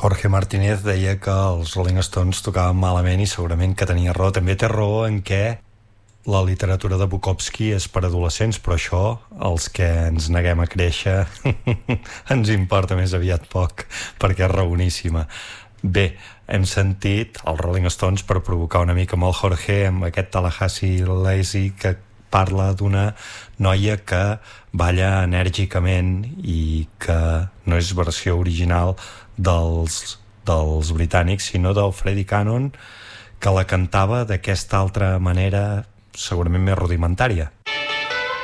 Jorge Martínez deia que els Rolling Stones tocaven malament i segurament que tenia raó. També té raó en què la literatura de Bukowski és per adolescents, però això, els que ens neguem a créixer, ens importa més aviat poc, perquè és raoníssima. Bé, hem sentit els Rolling Stones per provocar una mica amb el Jorge, amb aquest Tallahassee Lazy, que parla d'una noia que balla enèrgicament i que no és versió original dels britànics, sinó del Freddie Cannon, que la cantava d'aquesta altra manera segurament més rudimentària.